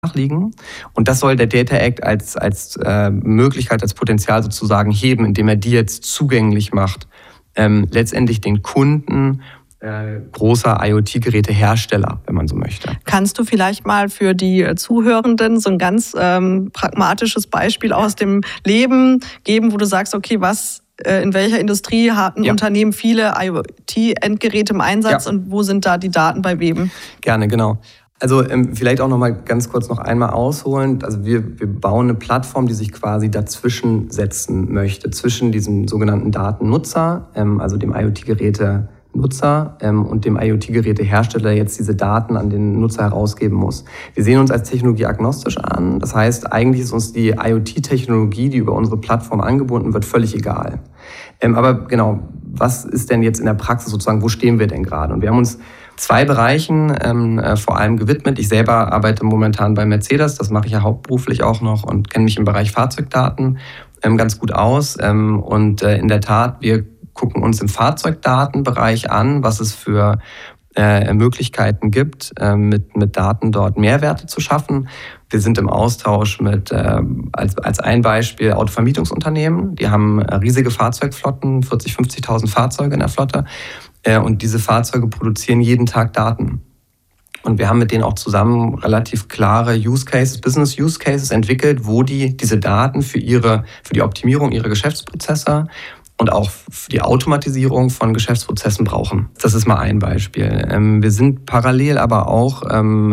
liegen. Und das soll der Data Act als Möglichkeit, als Potenzial sozusagen heben, indem er die jetzt zugänglich macht, letztendlich den Kunden großer IoT-Gerätehersteller, wenn man so möchte. Kannst du vielleicht mal für die Zuhörenden so ein ganz pragmatisches Beispiel aus dem Leben geben, wo du sagst, okay, in welcher Industrie haben Unternehmen viele IoT-Endgeräte im Einsatz und wo sind da die Daten bei wem? Gerne, genau. Also vielleicht auch noch mal ganz kurz noch einmal ausholen. Also wir bauen eine Plattform, die sich quasi dazwischen setzen möchte, zwischen diesem sogenannten Datennutzer, also dem IoT-Geräte-Nutzer und dem IoT-Gerätehersteller, der jetzt diese Daten an den Nutzer herausgeben muss. Wir sehen uns als technologieagnostisch an. Das heißt, eigentlich ist uns die IoT-Technologie, die über unsere Plattform angebunden wird, völlig egal. Aber genau, was ist denn jetzt in der Praxis sozusagen, wo stehen wir denn gerade? Und wir haben uns 2 Bereichen vor allem gewidmet. Ich selber arbeite momentan bei Mercedes, das mache ich ja hauptberuflich auch noch und kenne mich im Bereich Fahrzeugdaten ganz gut aus. Und in der Tat, wir gucken uns im Fahrzeugdatenbereich an, was es für Möglichkeiten gibt, mit Daten dort Mehrwerte zu schaffen. Wir sind im Austausch mit, als ein Beispiel, Autovermietungsunternehmen. Die haben riesige Fahrzeugflotten, 40.000, 50.000 Fahrzeuge in der Flotte. Und diese Fahrzeuge produzieren jeden Tag Daten. Und wir haben mit denen auch zusammen relativ klare Business Use Cases entwickelt, wo die diese Daten für die Optimierung ihrer Geschäftsprozesse und auch für die Automatisierung von Geschäftsprozessen brauchen. Das ist mal ein Beispiel. Wir sind parallel aber auch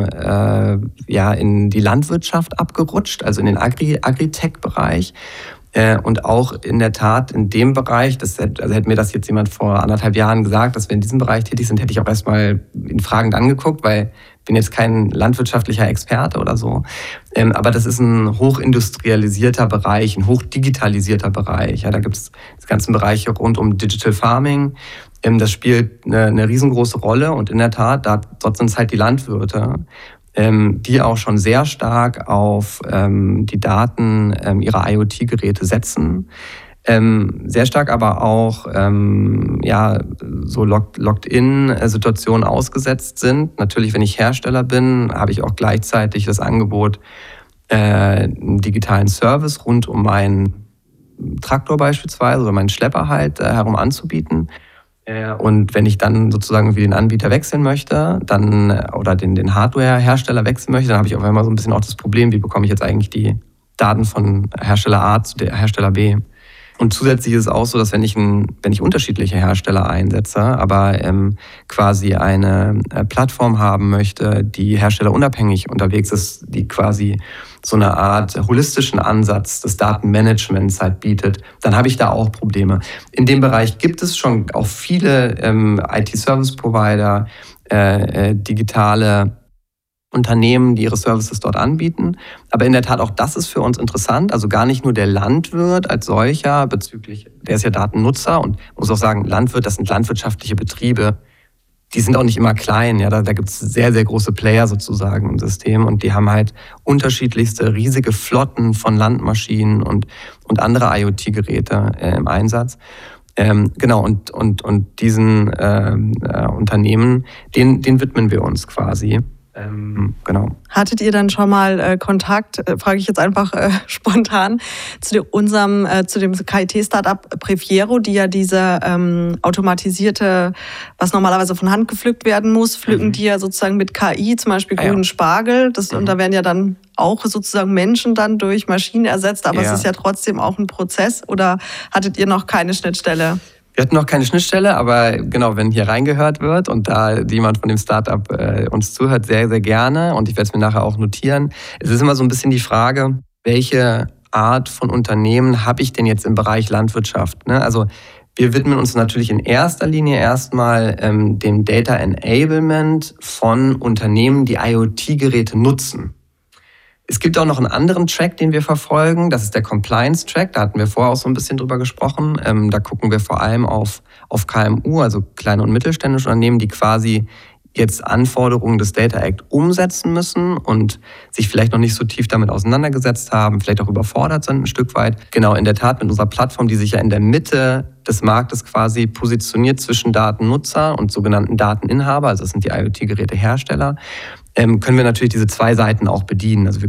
in die Landwirtschaft abgerutscht, also in den Agritech-Bereich. Und auch in der Tat in dem Bereich, hätte mir das jetzt jemand vor 1,5 Jahren gesagt, dass wir in diesem Bereich tätig sind, hätte ich auch erstmal ihn fragend angeguckt, weil ich bin jetzt kein landwirtschaftlicher Experte oder so. Aber das ist ein hochindustrialisierter Bereich, ein hochdigitalisierter Bereich. Ja, da gibt es die ganzen Bereiche rund um Digital Farming. Das spielt eine riesengroße Rolle und in der Tat, dort sind es halt die Landwirte, die auch schon sehr stark auf die Daten ihrer IoT-Geräte setzen. Sehr stark aber auch so Locked-in-Situationen ausgesetzt sind. Natürlich, wenn ich Hersteller bin, habe ich auch gleichzeitig das Angebot, einen digitalen Service rund um meinen Traktor beispielsweise oder meinen Schlepper halt herum anzubieten. Und wenn ich dann sozusagen irgendwie den Anbieter wechseln möchte, oder den Hardware-Hersteller wechseln möchte, dann habe ich auf einmal so ein bisschen auch das Problem, wie bekomme ich jetzt eigentlich die Daten von Hersteller A zu Hersteller B. Und zusätzlich ist es auch so, dass wenn ich unterschiedliche Hersteller einsetze, aber quasi eine Plattform haben möchte, die herstellerunabhängig unterwegs ist, die quasi so eine Art holistischen Ansatz des Datenmanagements halt bietet, dann habe ich da auch Probleme. In dem Bereich gibt es schon auch viele IT-Service-Provider, digitale Unternehmen, die ihre Services dort anbieten. Aber in der Tat, auch das ist für uns interessant. Also gar nicht nur der Landwirt als solcher der ist ja Datennutzer und muss auch sagen, Landwirt, das sind landwirtschaftliche Betriebe. Die sind auch nicht immer klein. Ja, da gibt es sehr, sehr große Player sozusagen im System und die haben halt unterschiedlichste riesige Flotten von Landmaschinen und andere IoT-Geräte im Einsatz. Genau, und diesen Unternehmen, denen widmen wir uns quasi. Genau. Hattet ihr dann schon mal Kontakt, frage ich jetzt einfach spontan, zu dem KIT-Startup Prefiero, die ja diese automatisierte, was normalerweise von Hand gepflückt werden muss, pflücken die ja sozusagen mit KI, zum Beispiel grünen Spargel. Und da werden ja dann auch sozusagen Menschen dann durch Maschinen ersetzt, aber es ist ja trotzdem auch ein Prozess. Oder hattet ihr noch keine Schnittstelle? Wir hatten noch keine Schnittstelle, aber genau, wenn hier reingehört wird und da jemand von dem Startup uns zuhört, sehr, sehr gerne. Und ich werde es mir nachher auch notieren. Es ist immer so ein bisschen die Frage, welche Art von Unternehmen habe ich denn jetzt im Bereich Landwirtschaft? Ne? Also wir widmen uns natürlich in erster Linie erstmal dem Data Enablement von Unternehmen, die IoT-Geräte nutzen. Es gibt auch noch einen anderen Track, den wir verfolgen. Das ist der Compliance-Track. Da hatten wir vorher auch so ein bisschen drüber gesprochen. Da gucken wir vor allem auf KMU, also kleine und mittelständische Unternehmen, die quasi jetzt Anforderungen des Data Act umsetzen müssen und sich vielleicht noch nicht so tief damit auseinandergesetzt haben, vielleicht auch überfordert sind ein Stück weit. Genau, in der Tat mit unserer Plattform, die sich ja in der Mitte des Marktes quasi positioniert zwischen Datennutzer und sogenannten Dateninhaber, also das sind die IoT-Gerätehersteller. können wir natürlich diese zwei Seiten auch bedienen. Also wir